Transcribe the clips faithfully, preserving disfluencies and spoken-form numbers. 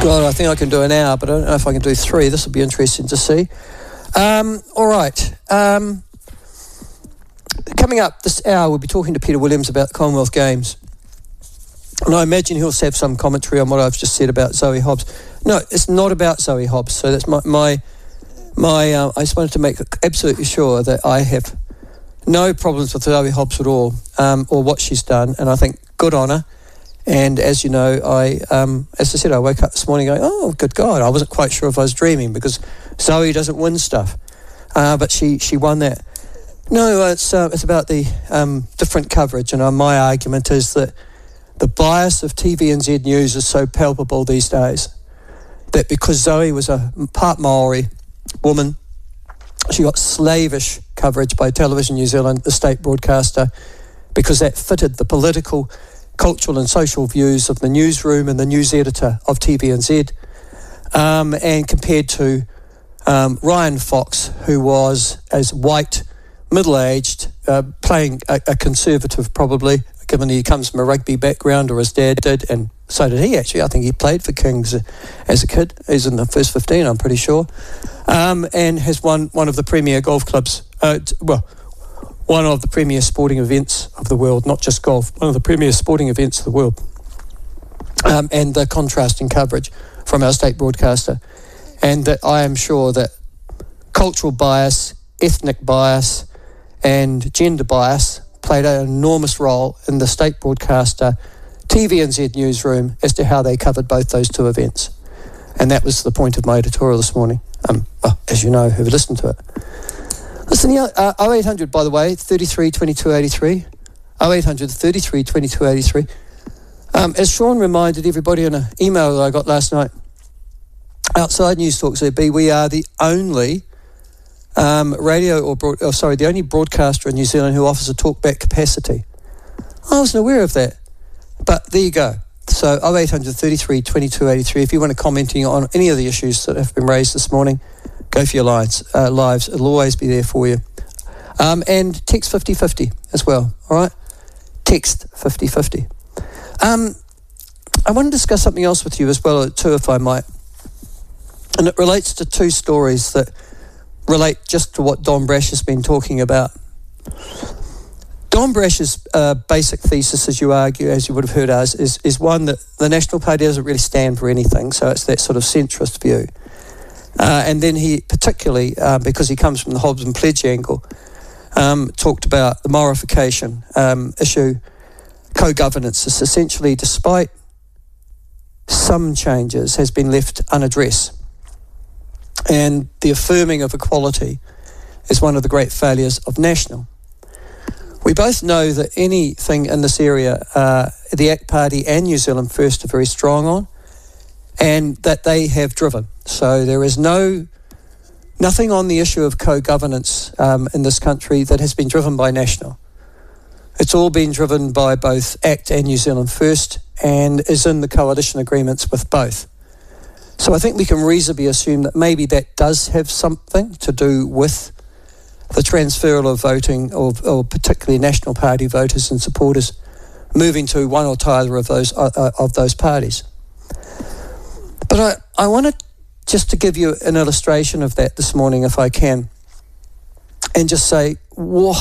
God, I think I can do an hour, but I don't know if I can do three. This will be interesting to see. Um, all right. Um, coming up this hour, we'll be talking to Peter Williams about the Commonwealth Games. And I imagine he'll have some commentary on what I've just said about Zoe Hobbs. No, it's not about Zoe Hobbs. So that's my... my, my uh, I just wanted to make absolutely sure that I have no problems with Zoe Hobbs at all, um, or what she's done. And I think good on her. And as you know, I, um, as I said, I woke up this morning going, oh, good God, I wasn't quite sure if I was dreaming because Zoe doesn't win stuff. Uh, but she, she won that. No, it's uh, it's about the um, different coverage. And uh, my argument is that the bias of T V N Z News is so palpable these days that because Zoe was a part Maori woman, she got slavish coverage by Television New Zealand, the state broadcaster, because that fitted the political, cultural and social views of the newsroom and the news editor of T V N Z, um, and compared to um, Ryan Fox, who was as white, middle-aged, uh, playing a, a conservative probably, given he comes from a rugby background, or his dad did, and so did he actually. I think he played for Kings as a kid. He's in the first fifteen, I'm pretty sure, um, and has won one of the premier golf clubs, uh, t- well, one of the premier sporting events of the world, not just golf, one of the premier sporting events of the world. Um, and the contrasting coverage from our state broadcaster. And that I am sure that cultural bias, ethnic bias, and gender bias played an enormous role in the state broadcaster T V N Z newsroom as to how they covered both those two events. And that was the point of my editorial this morning, um, well, as you know, who've listened to it. Listen here, uh, oh eight hundred, by the way, thirty-three twenty-two eighty-three. oh eight hundred thirty-three twenty-two eighty-three. Um, as Sean reminded everybody in an email that I got last night, outside News Talk Z B, we are the only um, radio or, broad, oh, sorry, the only broadcaster in New Zealand who offers a talkback capacity. I wasn't aware of that, but there you go. So oh eight hundred thirty-three twenty-two eighty-three. If you want to comment on any of the issues that have been raised this morning, go for your lines, uh, lives. It'll always be there for you. Um, and text fifty fifty as well, all right? Text fifty fifty. Um, I want to discuss something else with you as well, too, if I might. And it relates to two stories that relate just to what Don Brash has been talking about. Don Brash's uh, basic thesis, as you argue, as you would have heard us, is, is one that the National Party doesn't really stand for anything, so it's that sort of centrist view. Uh, and then he, particularly uh, because he comes from the Hobbs and Pledge angle, um, talked about the Maorification um, issue, co-governance. This essentially, despite some changes, has been left unaddressed. And the affirming of equality is one of the great failures of National. We both know that anything in this area, uh, the ACT Party and New Zealand First are very strong on, and that they have driven. So there is no nothing on the issue of co-governance um, in this country that has been driven by National. It's all been driven by both ACT and New Zealand First, and is in the coalition agreements with both. So I think we can reasonably assume that maybe that does have something to do with the transferal of voting, or, or particularly National Party voters and supporters moving to one or t'other of those uh, of those parties. But I, I wanted just to give you an illustration of that this morning, if I can, and just say, whoa.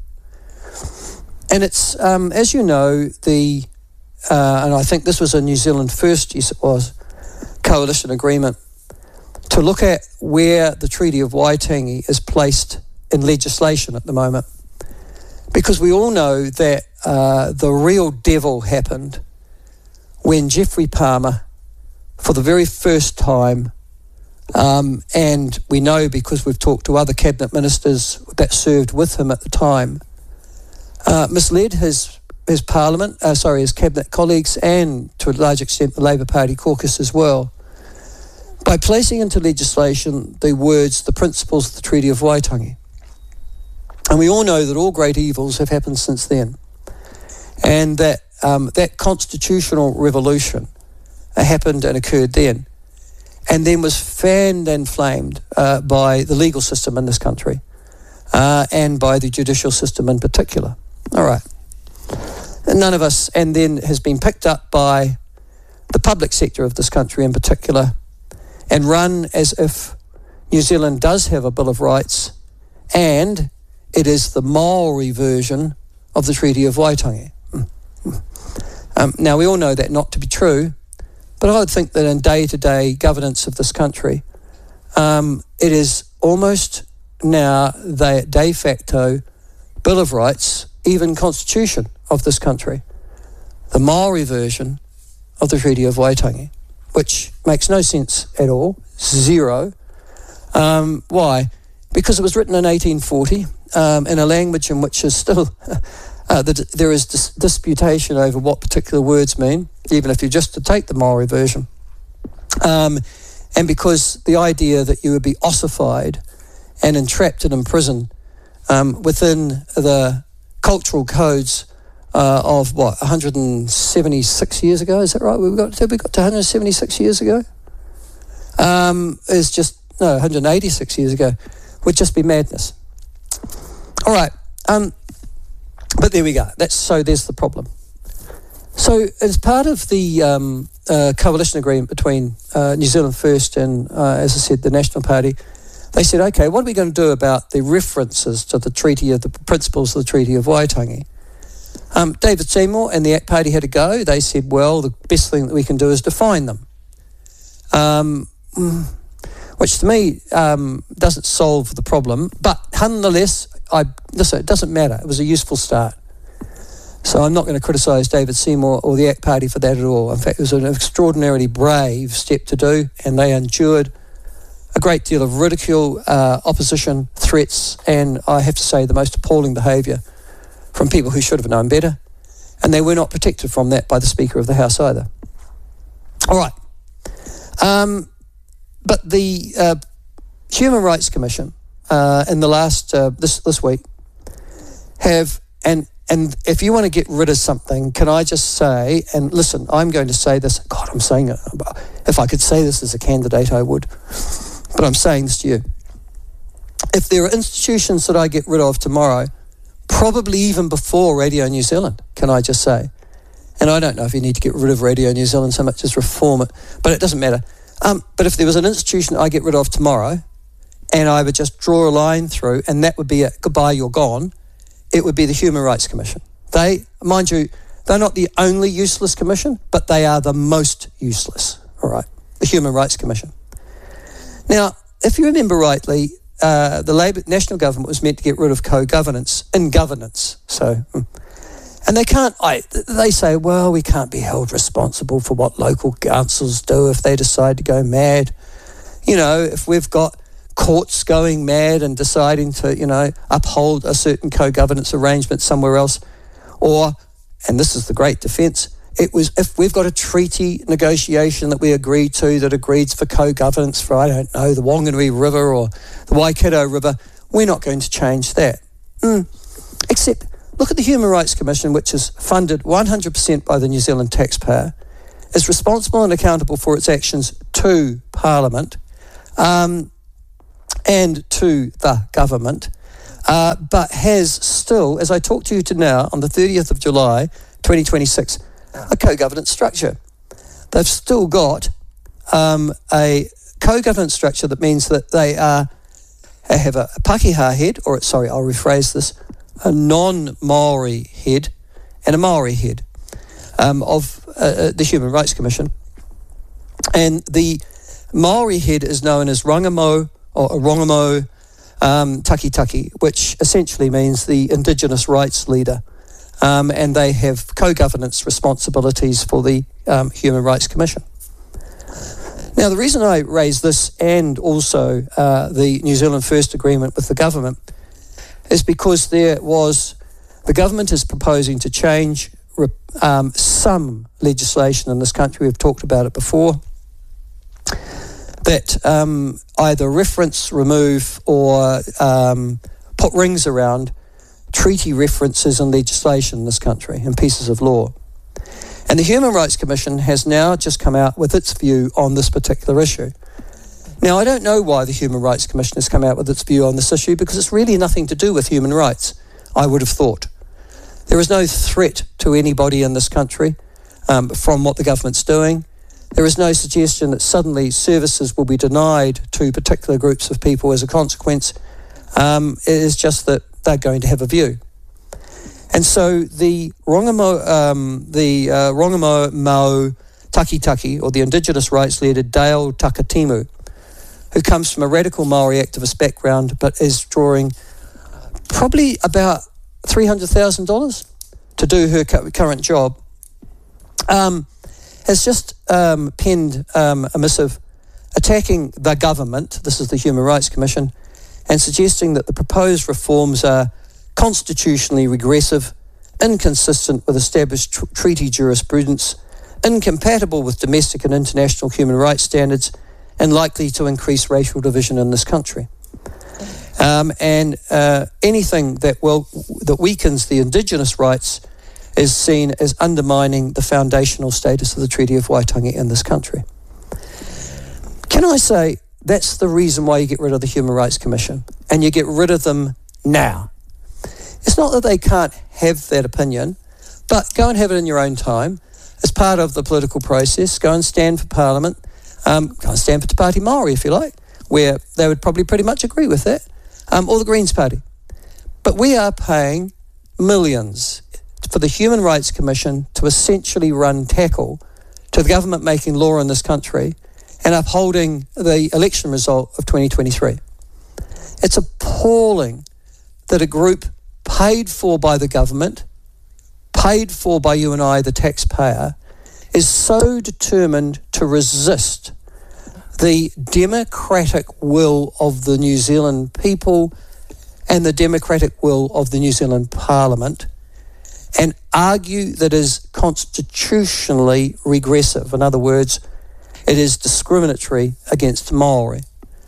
And it's, um, as you know, the, uh, and I think this was a New Zealand First, yes it was, coalition agreement, to look at where the Treaty of Waitangi is placed in legislation at the moment. Because we all know that uh, the real devil happened when Geoffrey Palmer, for the very first time, um, and we know because we've talked to other cabinet ministers that served with him at the time, uh, misled his his parliament, uh, sorry, his cabinet colleagues, and to a large extent the Labour Party caucus as well, by placing into legislation the words, the principles of the Treaty of Waitangi. And we all know that all great evils have happened since then, and that um, that constitutional revolution uh, happened and occurred then, and then was fanned and flamed uh, by the legal system in this country, uh, and by the judicial system in particular. All right. And none of us, and then has been picked up by the public sector of this country in particular, and run as if New Zealand does have a Bill of Rights and it is the Maori version of the Treaty of Waitangi. Um, now, we all know that not to be true, but I would think that in day-to-day governance of this country, um, it is almost now the de facto Bill of Rights, even constitution of this country, the Maori version of the Treaty of Waitangi, which makes no sense at all, zero. Um, why? Because it was written in eighteen forty um, in a language in which is still, uh, the, there is dis- disputation over what particular words mean, even if you just to take the Maori version. Um, and because the idea that you would be ossified and entrapped and imprisoned um, within the cultural codes uh, of what, one hundred seventy-six years ago, is that right? We got to, we got to one hundred seventy-six years ago? Um, is just, no, one hundred eighty-six years ago, would just be madness. All right, um, but there we go. That's so there's the problem. So as part of the um, uh, coalition agreement between uh, New Zealand First and, uh, as I said, the National Party, they said, okay, what are we going to do about the references to the treaty of the principles of the Treaty of Waitangi? Um, David Seymour and the A C T Party had a go. They said, well, the best thing that we can do is define them. Um, which to me um, doesn't solve the problem, but nonetheless, I, listen, it doesn't matter. It was a useful start. So I'm not going to criticise David Seymour or the A C T Party for that at all. In fact, it was an extraordinarily brave step to do, and they endured a great deal of ridicule, uh, opposition, threats, and I have to say the most appalling behaviour from people who should have known better, and they were not protected from that by the Speaker of the House either. All right. Um, but the uh, Human Rights Commission uh, in the last, uh, this, this week, have, and and if you want to get rid of something, can I just say, and listen, I'm going to say this, God, I'm saying it, if I could say this as a candidate, I would, but I'm saying this to you. If there are institutions that I get rid of tomorrow, probably even before Radio New Zealand, can I just say, and I don't know if you need to get rid of Radio New Zealand so much as reform it, but it doesn't matter. Um, but if there was an institution I get rid of tomorrow, and I would just draw a line through, and that would be a goodbye, you're gone, it would be the Human Rights Commission. They, mind you, they're not the only useless commission, but they are the most useless, all right, the Human Rights Commission. Now, if you remember rightly, uh, the Labour National Government was meant to get rid of co-governance in governance, so... And they can't, I, they say, well, we can't be held responsible for what local councils do if they decide to go mad. You know, if we've got courts going mad and deciding to, you know, uphold a certain co-governance arrangement somewhere else. Or, and this is the great defence, it was if we've got a treaty negotiation that we agreed to that agrees for co-governance for, I don't know, the Whanganui River or the Waikato River, we're not going to change that. Mm. Except... look at the Human Rights Commission, which is funded one hundred percent by the New Zealand taxpayer, is responsible and accountable for its actions to Parliament um, and to the government, uh, but has still, as I talk to you to now, on the thirtieth of July twenty twenty-six, a co-governance structure. They've still got um, a co-governance structure that means that they are they have a Pakeha head, or sorry, I'll rephrase this, a non-Maori head and a Maori head um, of uh, the Human Rights Commission. And the Maori head is known as Rangamo or Rongamo um, Takitaki, which essentially means the Indigenous rights leader. Um, and they have co-governance responsibilities for the um, Human Rights Commission. Now, the reason I raise this and also uh, the New Zealand First Agreement with the government is because there was, the government is proposing to change um, some legislation in this country, we've talked about it before, that um, either reference, remove or um, put rings around treaty references in legislation in this country and pieces of law. And the Human Rights Commission has now just come out with its view on this particular issue. Now, I don't know why the Human Rights Commission has come out with its view on this issue because it's really nothing to do with human rights, I would have thought. There is no threat to anybody in this country um, from what the government's doing. There is no suggestion that suddenly services will be denied to particular groups of people as a consequence. Um, it is just that they're going to have a view. And so the Rongamo, um, the uh, Rongamo Takitaki, or the Indigenous rights leader Dale Takatimu, who comes from a radical Maori activist background but is drawing probably about three hundred thousand dollars to do her current job, um, has just um, penned um, a missive attacking the government, this is the Human Rights Commission, and suggesting that the proposed reforms are constitutionally regressive, inconsistent with established tr- treaty jurisprudence, incompatible with domestic and international human rights standards, and likely to increase racial division in this country. Um, and uh, anything that will that weakens the Indigenous rights is seen as undermining the foundational status of the Treaty of Waitangi in this country. Can I say that's the reason why you get rid of the Human Rights Commission, and you get rid of them now? It's not that they can't have that opinion, but go and have it in your own time as part of the political process. Go and stand for Parliament. Um, go and stand for Te Pāti Māori, if you like, where they would probably pretty much agree with that, um, or the Greens Party. But we are paying millions for the Human Rights Commission to essentially run tackle to the government making law in this country and upholding the election result of twenty twenty-three. It's appalling that a group paid for by the government, paid for by you and I, the taxpayer, is so determined to resist the democratic will of the New Zealand people and the democratic will of the New Zealand Parliament, and argue that it is constitutionally regressive. In other words, it is discriminatory against Maori.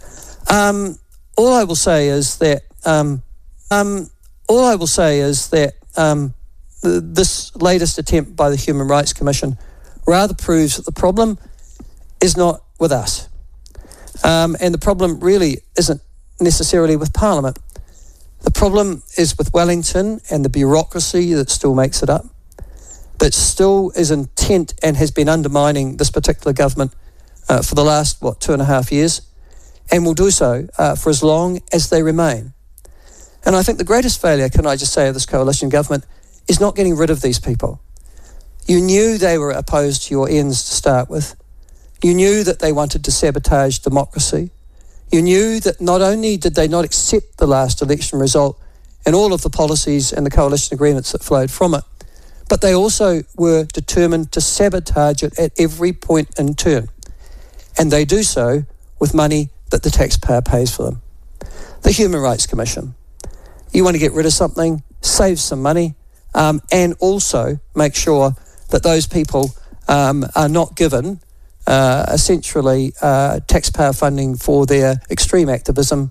Um, all I will say is that um, um, all I will say is that um, th- this latest attempt by the Human Rights Commission rather proves that the problem is not with us. Um, and the problem really isn't necessarily with Parliament. The problem is with Wellington and the bureaucracy that still makes it up, that still is intent and has been undermining this particular government uh, for the last, what, two and a half years, and will do so uh, for as long as they remain. And I think the greatest failure, can I just say, of this coalition government is not getting rid of these people. You knew they were opposed to your ends to start with. You knew that they wanted to sabotage democracy. You knew that not only did they not accept the last election result and all of the policies and the coalition agreements that flowed from it, but they also were determined to sabotage it at every point in turn. And they do so with money that the taxpayer pays for them. The Human Rights Commission. You want to get rid of something, save some money, um, and also make sure that those people um, are not given uh, essentially uh, taxpayer funding for their extreme activism.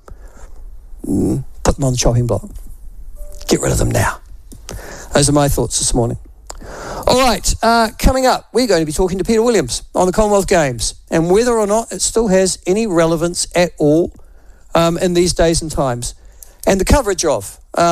Mm, put them on the chopping block. Get rid of them now. Those are my thoughts this morning. All right, uh, coming up, we're going to be talking to Peter Williams on the Commonwealth Games and whether or not it still has any relevance at all um, in these days and times, and the coverage of. Uh,